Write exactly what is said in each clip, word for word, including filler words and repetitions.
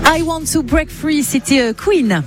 I Want to Break Free, c'était Queen.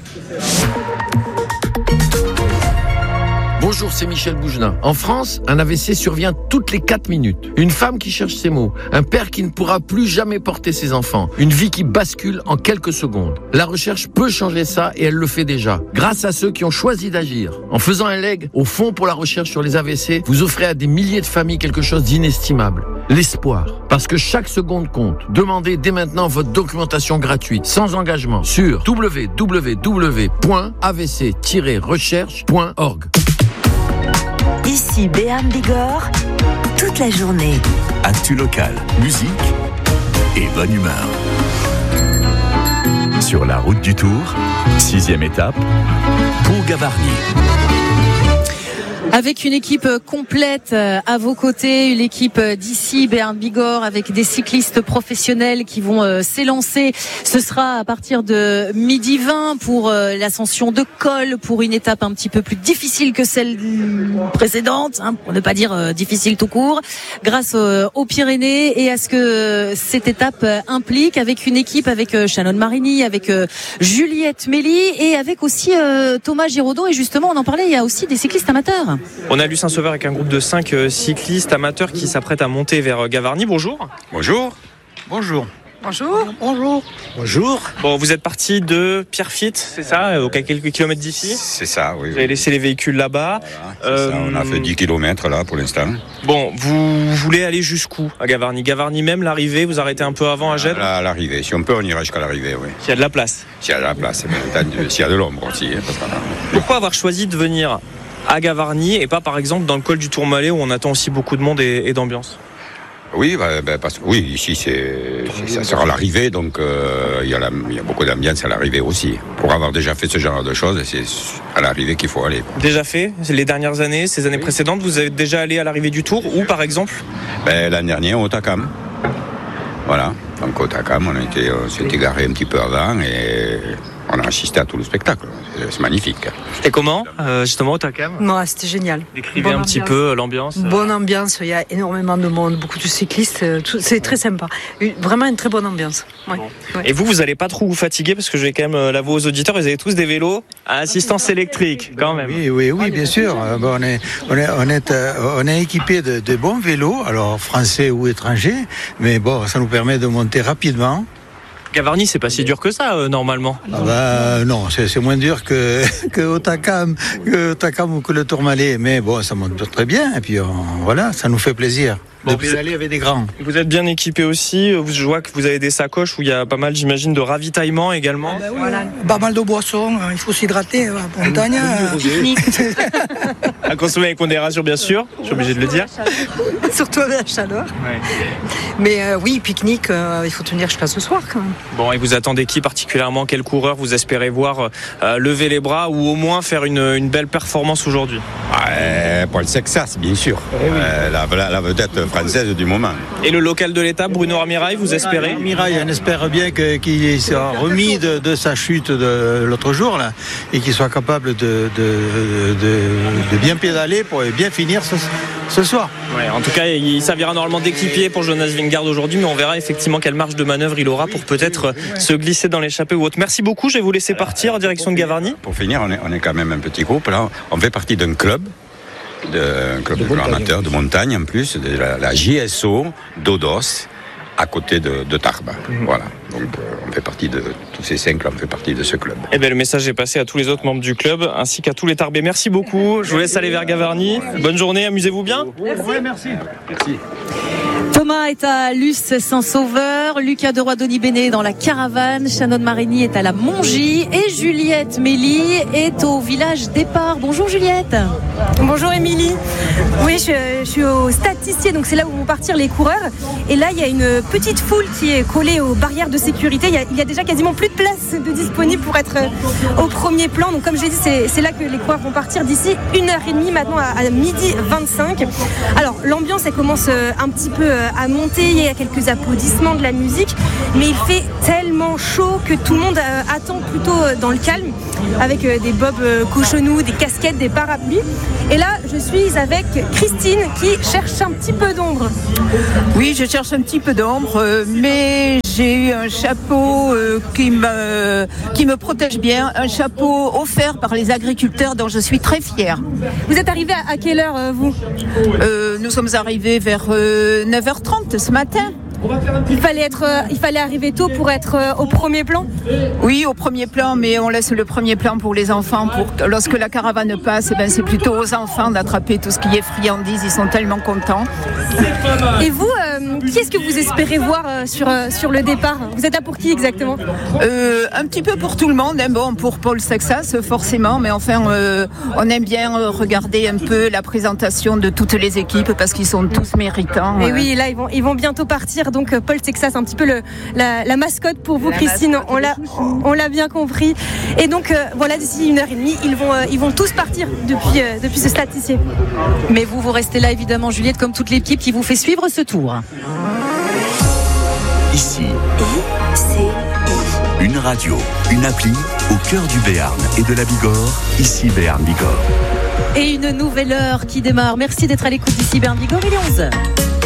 Bonjour, c'est Michel Bougelin. En France, un A V C survient toutes les quatre minutes. Une femme qui cherche ses mots. Un père qui ne pourra plus jamais porter ses enfants. Une vie qui bascule en quelques secondes. La recherche peut changer ça et elle le fait déjà. Grâce à ceux qui ont choisi d'agir. En faisant un leg au Fonds pour la recherche sur les A V C, vous offrez à des milliers de familles quelque chose d'inestimable. L'espoir. Parce que chaque seconde compte. Demandez dès maintenant votre documentation gratuite, sans engagement, sur w w w point a v c tiret recherche point org. Ici Béam Bigorre, toute la journée. Actu local, musique et bonne humeur. Sur la route du Tour, sixième étape, Pont-Gavarnie. Avec une équipe complète à vos côtés, une équipe d'ici, Béam Bigorre, avec des cyclistes professionnels qui vont s'élancer. Ce sera à partir de midi vingt pour l'ascension de col, pour une étape un petit peu plus difficile que celle précédente, hein, pour ne pas dire difficile tout court, grâce aux Pyrénées et à ce que cette étape implique, avec une équipe avec Shannon Marini, avec Juliette Méli et avec aussi Thomas Giraudot. Et justement, on en parlait, il y a aussi des cyclistes amateurs. On a Lucien Sauveur avec un groupe de cinq cyclistes amateurs qui s'apprêtent à monter vers Gavarnie. Bonjour. Bonjour. Bonjour. Bonjour. Bonjour. Bonjour. Bon, vous êtes parti de Pierrefitte, c'est ça, à quelques kilomètres d'ici. C'est ça, oui. Vous avez laissé les véhicules là-bas. Voilà, euh, ça, on a fait dix kilomètres là pour l'instant. Bon, vous voulez aller jusqu'où à Gavarnie? Gavarnie même, l'arrivée, vous arrêtez un peu avant à Gênes? À l'arrivée, si on peut, on ira jusqu'à l'arrivée, oui. S'il y a de la place. S'il y a de la place, s'il y a de l'ombre aussi. Hein, parce que... Pourquoi avoir choisi de venir à Gavarnie et pas par exemple dans le col du Tourmalet où on attend aussi beaucoup de monde et, et d'ambiance? Oui, bah, bah, parce, oui, ici c'est, c'est ça sera l'arrivée, donc euh, il y a la, il y a beaucoup d'ambiance à l'arrivée aussi. Pour avoir déjà fait ce genre de choses, c'est à l'arrivée qu'il faut aller. Déjà fait, les dernières années, ces années oui. précédentes, vous êtes déjà allé à l'arrivée du Tour ou par exemple? Ben, l'année dernière au Otakam. Voilà, donc au Otakam, on, était, on s'était garé un petit peu avant et on a assisté à tout le spectacle. C'est, c'est magnifique. C'était comment, euh, justement, au Otakam? Non, c'était génial. Décrivez Bonne un ambiance. petit peu l'ambiance. Bonne ambiance, il y a énormément de monde, beaucoup de cyclistes, c'est très sympa. Vraiment une très bonne ambiance. Ouais. Bon. Ouais. Et vous, vous n'allez pas trop vous fatiguer parce que je vais quand même l'avouer aux auditeurs, vous avez tous des vélos à assistance électrique, quand même. Oui, oui, oui, bien sûr. Bon, on est, on est, on est, on est équipé de, de bons vélos, alors français ou étrangers, mais bon, ça nous permet de monter rapidement. Gavarnie, c'est pas si dur que ça, euh, normalement. Ah bah, non, c'est, c'est moins dur que, que Otakam, que Otakam ou que le Tourmalet, mais bon, ça monte très bien, et puis on, voilà, ça nous fait plaisir. Bon, de pédaler avec des grands. Vous êtes bien équipé aussi. Je vois que vous avez des sacoches où il y a pas mal, j'imagine, de ravitaillement également. Ah ben oui, voilà. Pas mal de boissons. Il faut s'hydrater à la montagne. À consommer avec modération, bien sûr. Je suis obligé de le dire. Surtout avec la chaleur. Ouais. Mais euh, oui, pique-nique, euh, il faut tenir jusqu'à ce soir quand même. Bon, et vous attendez qui particulièrement? Quel coureur vous espérez voir euh, lever les bras ou au moins faire une, une belle performance aujourd'hui? Ouais, Paul Sexas, bien sûr. Eh oui. euh, la, la, la vedette française du moment. Et le local de l'étape, Bruno Armirail, vous espérez? Armirail, on espère bien que, qu'il soit remis de, de sa chute de l'autre jour là, et qu'il soit capable de, de, de, de bien pédaler pour bien finir ce, ce soir. Ouais, en tout cas, il servira normalement d'équipier pour Jonas Vingegaard aujourd'hui, mais on verra effectivement quelle marge de manœuvre il aura pour peut-être se glisser dans l'échappée ou autre. Merci beaucoup, je vais vous laisser partir en direction de Gavarnie. Pour finir, on est, on est quand même un petit groupe là. On fait partie d'un club. De, un club de, de amateurs de montagne en plus, de la, la J S O d'Odos, à côté de, de Tarbes. Mmh. Voilà. Donc euh, on fait partie de tous ces cinq là, on fait partie de ce club. Et bien le message est passé à tous les autres membres du club ainsi qu'à tous les Tarbais. Merci beaucoup. Je vous laisse aller vers Gavarnie. Bonne journée, amusez-vous bien. Merci. Ouais, merci. Merci. Thomas est à Luce Saint-Sauveur, Lucas de Roy-Dony-Béné dans la caravane, Shannon Marini est à la Mongie et Juliette Méli est au village départ. Bonjour Juliette. Bonjour Émilie. Oui, je, je suis au Stade Tissier, donc c'est là où vont partir les coureurs. Et là, il y a une petite foule qui est collée aux barrières de sécurité. Il y a, il y a déjà quasiment plus de place de disponible pour être au premier plan. Donc comme je l'ai dit, c'est, c'est là que les coureurs vont partir d'ici une heure trente maintenant à, à midi vingt-cinq. Alors l'ambiance, elle commence un petit peu à monter, il y a quelques applaudissements, de la musique, mais il fait tellement chaud que tout le monde euh, attend plutôt dans le calme, avec euh, des bobs euh, cochonous, des casquettes, des parapluies. Et là, je suis avec Christine qui cherche un petit peu d'ombre. Oui, je cherche un petit peu d'ombre, euh, mais j'ai eu un chapeau euh, qui, me, qui me protège bien, un chapeau offert par les agriculteurs dont je suis très fière. Vous êtes arrivé à, à quelle heure, euh, vous euh, Nous sommes arrivés vers euh, neuf heures trente ce matin. Il fallait, être, euh, il fallait arriver tôt pour être euh, au premier plan ? Oui, au premier plan, mais on laisse le premier plan pour les enfants. Pour que, lorsque la caravane passe, eh ben, c'est plutôt aux enfants d'attraper tout ce qui est friandises. Ils sont tellement contents. Et vous, euh, qui est-ce que vous espérez voir euh, sur, euh, sur le départ ? Vous êtes là pour qui exactement ? euh, Un petit peu pour tout le monde. Hein. Bon, pour Paul Sexas, forcément, mais enfin, euh, on aime bien regarder un peu la présentation de toutes les équipes parce qu'ils sont tous méritants. Et euh. oui, là, ils vont, ils vont bientôt partir. Donc Paul Sexas, un petit peu le, la, la mascotte pour vous, la Christine, on l'a, on l'a bien compris. Et donc euh, voilà, d'ici une heure et demie, ils vont, euh, ils vont tous partir depuis, euh, depuis ce stade ici. Mais vous, vous restez là évidemment, Juliette, comme toute l'équipe qui vous fait suivre ce tour. Ici, une radio, une appli au cœur du Béarn et de la Bigorre. Ici Béarn Bigorre. Et une nouvelle heure qui démarre. Merci d'être à l'écoute d'ici Béarn Bigorre, il est onze heures.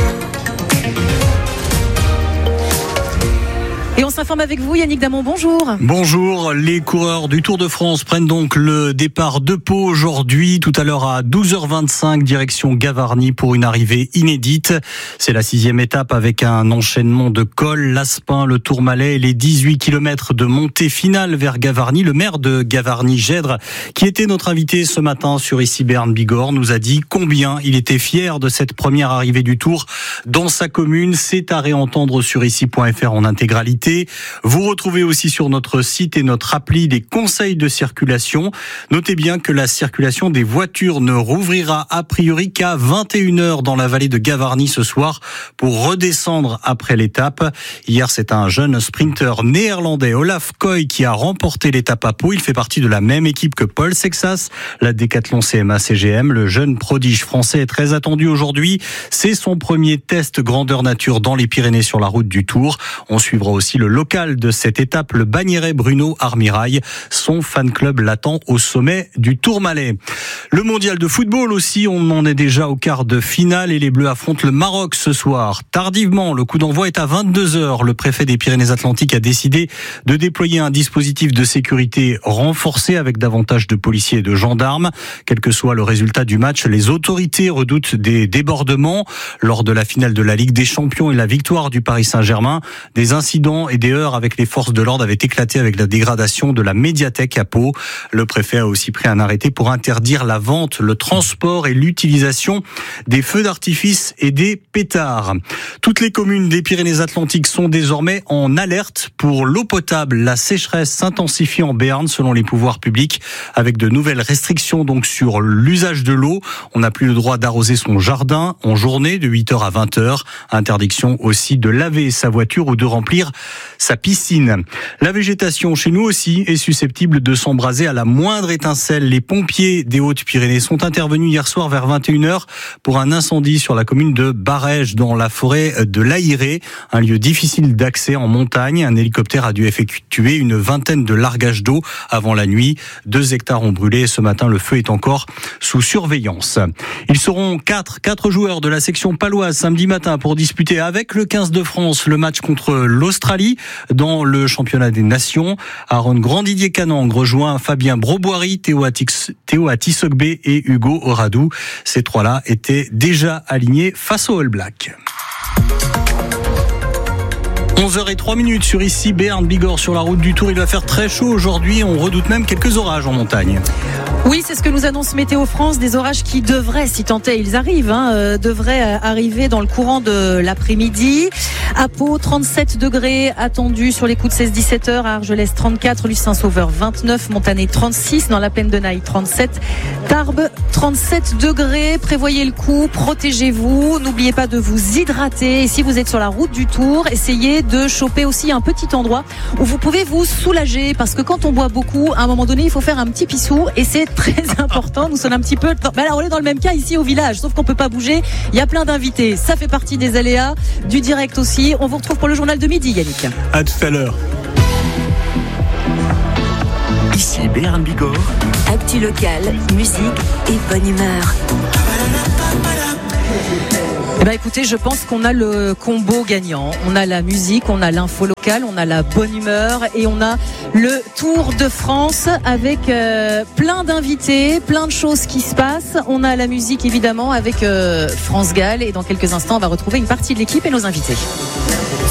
Et on s'informe avec vous, Yannick Damon, bonjour. Bonjour, les coureurs du Tour de France prennent donc le départ de Pau aujourd'hui, tout à l'heure à douze heures vingt-cinq, direction Gavarnie pour une arrivée inédite. C'est la sixième étape avec un enchaînement de cols, l'Aspin, le Tourmalet et les dix-huit kilomètres de montée finale vers Gavarnie. Le maire de Gavarnie, Gèdre, qui était notre invité ce matin sur Ici Béarn Bigorre, nous a dit combien il était fier de cette première arrivée du Tour dans sa commune. C'est à réentendre sur ici point f r en intégralité. Vous retrouvez aussi sur notre site et notre appli des conseils de circulation. Notez bien que la circulation des voitures ne rouvrira a priori qu'à vingt et une heures dans la vallée de Gavarnie ce soir pour redescendre après l'étape. Hier, c'est un jeune sprinter néerlandais, Olaf Koy, qui a remporté l'étape à Pau. Il fait partie de la même équipe que Paul Sexas, la Décathlon C M A C G M. Le jeune prodige français est très attendu aujourd'hui. C'est son premier test grandeur nature dans les Pyrénées sur la route du Tour. On suivra aussi le local de cette étape, le Bagnérais Bruno Armirail. Son fan club l'attend au sommet du Tourmalet. Le mondial de football aussi, on en est déjà au quart de finale et les Bleus affrontent le Maroc ce soir. Tardivement, le coup d'envoi est à vingt-deux heures. Le préfet des Pyrénées-Atlantiques a décidé de déployer un dispositif de sécurité renforcé avec davantage de policiers et de gendarmes. Quel que soit le résultat du match, les autorités redoutent des débordements. Lors de la finale de la Ligue des Champions et la victoire du Paris Saint-Germain, des incidents et des heurts avec les forces de l'ordre avaient éclaté avec la dégradation de la médiathèque à Pau. Le préfet a aussi pris un arrêté pour interdire la vente, le transport et l'utilisation des feux d'artifice et des pétards. Toutes les communes des Pyrénées-Atlantiques sont désormais en alerte pour l'eau potable. La sécheresse s'intensifie en Béarn selon les pouvoirs publics avec de nouvelles restrictions donc sur l'usage de l'eau. On n'a plus le droit d'arroser son jardin en journée de huit heures à vingt heures. Interdiction aussi de laver sa voiture ou de remplir sa piscine. La végétation chez nous aussi est susceptible de s'embraser à la moindre étincelle. Les pompiers des Hautes-Pyrénées sont intervenus hier soir vers vingt et une heures pour un incendie sur la commune de Barège dans la forêt de l'Aïré, un lieu difficile d'accès en montagne. Un hélicoptère a dû effectuer une vingtaine de largages d'eau avant la nuit. Deux hectares ont brûlé et ce matin le feu est encore sous surveillance. Ils seront quatre, quatre joueurs de la section paloise samedi matin pour disputer avec le quinze de France le match contre l'Australie dans le championnat des nations. Aaron Grandidier-Canang rejoint Fabien Broboiry, Théo Atisogbe et Hugo Oradou. Ces trois-là étaient déjà alignés face au All Black. onze heures zéro trois sur ici Béarn Bigorre sur la route du Tour. Il va faire très chaud aujourd'hui. On redoute même quelques orages en montagne. Oui, c'est ce que nous annonce Météo France. Des orages qui devraient, si tant est, ils arrivent, hein, euh, devraient arriver dans le courant de l'après-midi. À Pau, trente-sept degrés attendus sur les coups de seize à dix-sept heures. À Argelès, trente-quatre. Lucin-Sauveur, vingt-neuf. Montané, trente-six. Dans la plaine de Naï, trente-sept. Tarbes, trente-sept degrés. Prévoyez le coup, protégez-vous. N'oubliez pas de vous hydrater. Et si vous êtes sur la route du Tour, essayez de choper aussi un petit endroit où vous pouvez vous soulager. Parce que quand on boit beaucoup, à un moment donné, il faut faire un petit pissou. Et c'est très important. Nous sommes un petit peu... Ben là, on est dans le même cas ici au village, sauf qu'on peut pas bouger. Il y a plein d'invités. Ça fait partie des aléas du direct aussi. On vous retrouve pour le journal de midi, Yannick. À tout à l'heure. Ici Béarn Bigorre. Actu locale, musique et bonne humeur. Eh ben écoutez, je pense qu'on a le combo gagnant. On a la musique, on a l'info locale, on a la bonne humeur et on a le Tour de France avec euh, plein d'invités, plein de choses qui se passent. On a la musique évidemment avec euh, France Gall et dans quelques instants on va retrouver une partie de l'équipe et nos invités.